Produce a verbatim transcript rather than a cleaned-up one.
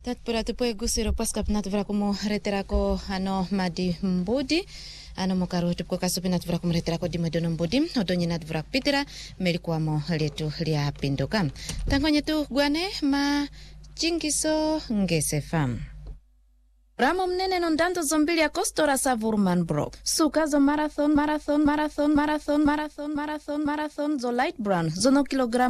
Tatpura tupwe gusiro paskap natvra kumo reterako ano madi mbudi ano mokaru tupko kasupi natvra kumo reterako di madono mbudi odonye natvra pitira melikuamo letu lia pinduka tangonye tu guane ma jingiso ngesefam Ramo mnene nondando zombili ya kostora savurman bro. Suka zo marathon, marathon, marathon, marathon, marathon, marathon, marathon, zo light brown, zo no kilogram